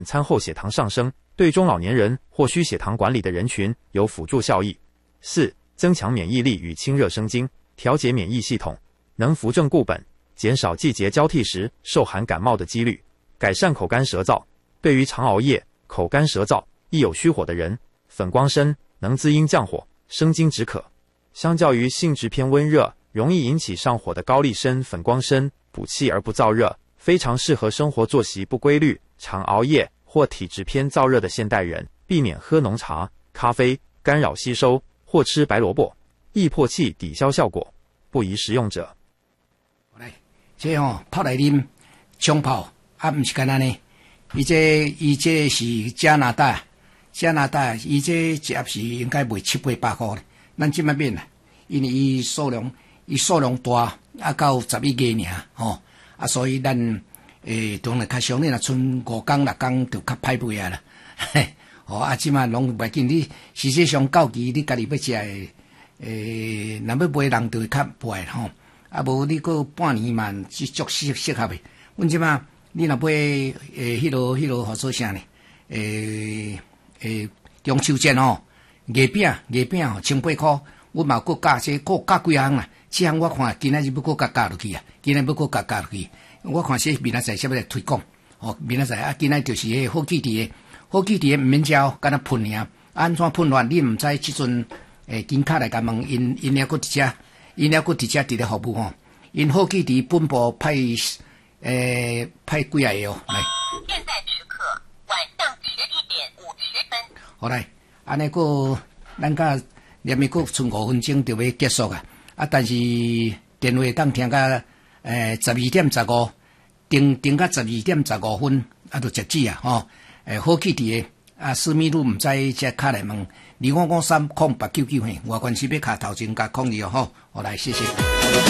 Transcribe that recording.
餐后血糖上升，对中老年人或需血糖管理的人群有辅助效益。4. 增强免疫力与清热生津，调节免疫系统，能扶正固本，减少季节交替时受寒感冒的几率，改善口干舌燥。对于常熬夜、口干舌燥、易有虚火的人，粉光参能滋阴降火、生津止渴。相较于性质偏温热、容易引起上火的高丽参、粉光参，补气而不燥热，非常适合生活作息不规律、常熬夜或体质偏燥热的现代人，避免喝浓茶、咖啡，干扰吸收，或吃白萝卜，易破气抵消效果，不宜食用者。 来，这泡来啉，冲泡不是干那呢？伊这是加拿大，伊这一盒是应该卖700-800块咧。咱即摆免啦，因为伊数量大，到11月尔所以咱当然较常咧，若剩5天6天就较歹卖啊啦。即摆拢袂紧，你实际上到期你家己要食若要买人就会较坏无你过半年嘛是足适合的。阮即摆你若买迄落号做啥呢？中秋节月饼1800块，阮嘛搁加几项啦。这项我看今仔日要搁加落去啊，我看说明仔载才要来推广明仔载今仔就是迄好记伫诶，毋免交，敢若喷尔，安怎喷法你毋知，即阵警卡来甲问因了搁伫遮，伫咧服务因好记伫本部派几下来。 现在时刻晚上11点50分。 好来，安尼个咱甲连咪个剩5分钟就要结束啊！但是电话当听甲12点15，定甲12点15分就截止啊！好记伫诶，私密路毋知遮卡来问，25530899外关系要卡头前甲控制好来，谢谢。